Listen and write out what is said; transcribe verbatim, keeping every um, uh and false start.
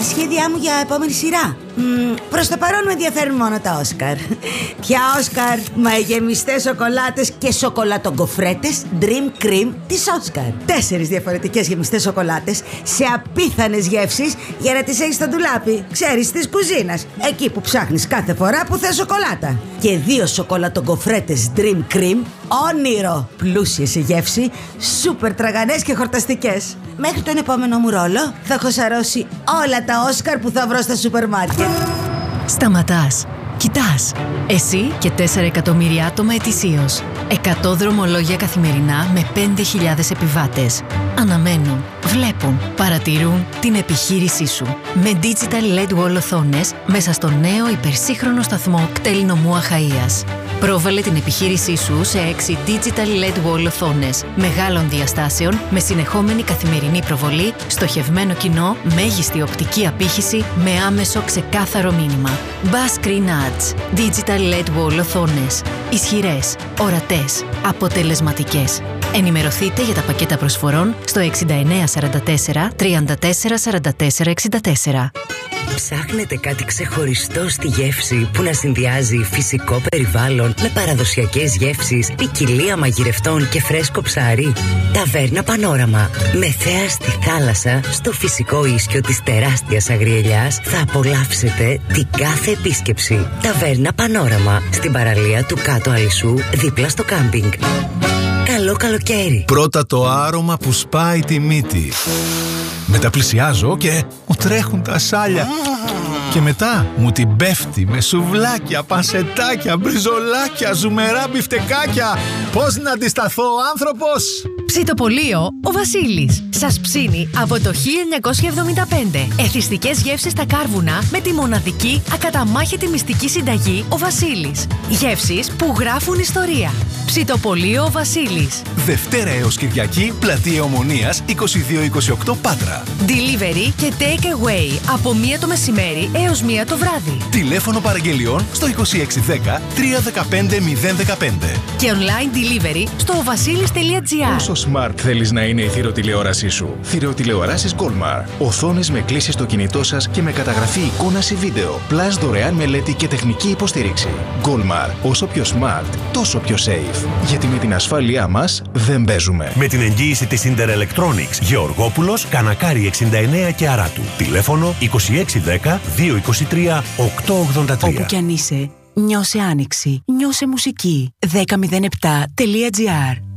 τα σχέδιά μου για επόμενη σειρά. Μ, προς το παρόν με ενδιαφέρουν μόνο τα Όσκαρ. Ποια Όσκαρ? Μα οι γεμιστές σοκολάτες και σοκολατογκοφρέτες Dream Cream της Όσκαρ. Τέσσερις διαφορετικές γεμιστές σοκολάτες σε απίθανες γεύσεις για να τις έχεις στο ντουλάπι. Ξέρεις, της κουζίνας, εκεί που ψάχνεις κάθε φορά που θες σοκολάτα. Και δύο σοκολατογκοφρέτες Dream Cream, όνειρο, πλούσιες σε γεύση, σούπερ τραγανές και χορταστικές. Μέχρι τον επόμενο μου ρόλο θα έχω σαρώσει όλα τα Όσκαρ που θα βρω στα σούπερ μάρκετ. Σταματάς. Κοιτάς. Εσύ και τέσσερα εκατομμύρια άτομα ετησίως. εκατό δρομολόγια καθημερινά με πέντε χιλιάδες επιβάτες. Αναμένουν, βλέπουν, παρατηρούν την επιχείρησή σου. Με Digital ελ ι ντι Wall οθόνες μέσα στο νέο υπερσύγχρονο σταθμό κτέλ νομού Αχαΐας. Πρόβαλε την επιχείρησή σου σε έξι Digital ελ ι ντι Wall οθόνες μεγάλων διαστάσεων με συνεχόμενη καθημερινή προβολή, στοχευμένο κοινό, μέγιστη οπτική απήχηση με άμεσο ξεκάθαρο μήνυμα. Bass Screen Ads. Digital ελ ι ντι Wall οθόνες. Ισχυρές, ορατές, αποτελεσματικές. Ενημερωθείτε για τα πακέτα προσφορών στο εξήντα εννέα σαράντα τέσσερα τριάντα τέσσερα σαράντα τέσσερα εξήντα τέσσερα. Ψάχνετε κάτι ξεχωριστό στη γεύση που να συνδυάζει φυσικό περιβάλλον με παραδοσιακές γεύσεις, ποικιλία μαγειρευτών και φρέσκο ψάρι? Ταβέρνα Πανόραμα. Με θέα στη θάλασσα, στο φυσικό ίσιο της τεράστιας Αγριελιάς, θα απολαύσετε την κάθε επίσκεψη. Ταβέρνα Πανόραμα. Στην παραλία του Κάτω Αλυσού, δίπλα στο κάμπινγκ. Καλό καλοκαίρι. Πρώτα το άρωμα που σπάει τη μύτη. Μετά πλησιάζω και μου τρέχουν τα σάλια. Και μετά μου την πέφτει με σουβλάκια, πανσετάκια, μπριζολάκια, ζουμερά μπιφτεκάκια. Πώς να αντισταθώ, άνθρωπος? Ψητοπωλείο ο Βασίλης. Σας ψήνει από το χίλια εννιακόσια εβδομήντα πέντε. Εθιστικές γεύσεις στα κάρβουνα με τη μοναδική ακαταμάχητη μυστική συνταγή ο Βασίλης. Γεύσεις που γράφουν ιστορία. Ψητοπωλείο ο Βασίλης. Δευτέρα έως Κυριακή, Πλατεία Ομονίας είκοσι δύο είκοσι οκτώ Πάτρα. Delivery και take away από μία το μεσημέρι έως μία το βράδυ. Τηλέφωνο παραγγελιών στο είκοσι έξι δέκα τριακόσια δεκαπέντε μηδέν δεκαπέντε. Και online delivery στο βασίλης τελεία τζι άρ. Πόσο smart θέλεις να είναι η θηροτηλεόρασή σου? Θηροτηλεοράσεις Goldmar. Οθόνες με κλίση στο κινητό σας και με καταγραφή εικόνας ή βίντεο. Πλάς δωρεάν μελέτη και τεχνική υποστήριξη. Goldmar. Όσο πιο smart, τόσο πιο safe. Γιατί με την ασφάλειά μας δεν παίζουμε. Με την εγγύηση της Inter Electronics, Γεωργόπουλος, Κανακάρι εξήντα εννέα και Αράτου. Τηλέφωνο είκοσι έξι δέκα διακόσια είκοσι τρία οκτακόσια ογδόντα τρία. Όπου κι αν είσαι, νιώσε άνοιξη, νιώσε μουσική. δέκα μηδέν επτά τελεία τζι άρ.